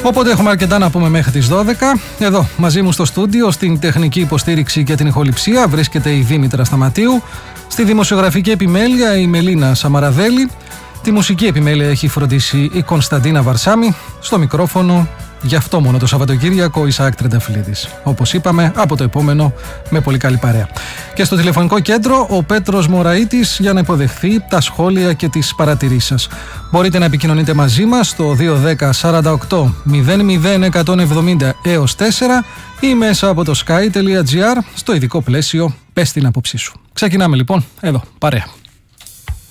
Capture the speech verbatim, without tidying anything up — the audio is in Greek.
Οπότε έχουμε αρκετά να πούμε μέχρι τις δώδεκα. Εδώ μαζί μου στο στούντιο, στην τεχνική υποστήριξη και την ηχοληψία, βρίσκεται η Δήμητρα Σταματίου. Στη δημοσιογραφική επιμέλεια η Μελίνα Σαμαραδέλη. Τη μουσική επιμέλεια έχει φροντίσει η Κωνσταντίνα Βαρσάμη. Στο μικρόφωνο, γι' αυτό μόνο το Σαββατοκύριακο, ο Ισαάκ Τρενταφυλλίδης. Όπως είπαμε, από το επόμενο με πολύ καλή παρέα. Και στο τηλεφωνικό κέντρο, ο Πέτρος Μωραΐτης για να υποδεχθεί τα σχόλια και τις παρατηρήσεις σας. Μπορείτε να επικοινωνείτε μαζί μας στο δύο ένα μηδέν σαράντα οκτώ μηδέν μηδέν εκατόν εβδομήντα έως τέσσερα ή μέσα από το sky τελεία gr στο ειδικό πλαίσιο «Πες την άποψή σου». Ξεκινάμε λοιπόν εδώ, παρέα.